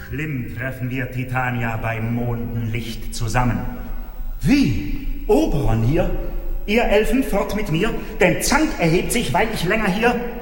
Schlimm treffen wir Titania beim Mondenlicht zusammen. Wie? Oberon hier? Ihr Elfen fort mit mir, denn Zank erhebt sich, weil ich länger hier